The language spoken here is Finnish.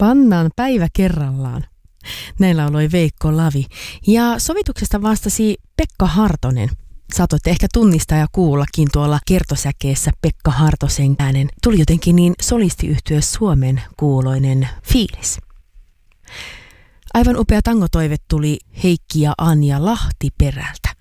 Pannaan päivä kerrallaan. Näin lauloi Veikko Lavi. Ja sovituksesta vastasi Pekka Hartonen. Saatoitte ehkä tunnistaa ja kuullakin tuolla kertosäkeessä Pekka Hartosen äänen. Tuli jotenkin niin solistiyhtye Suomen kuuloinen fiilis. Aivan upea tangotoive tuli Heikki ja Anja Lahtiperältä.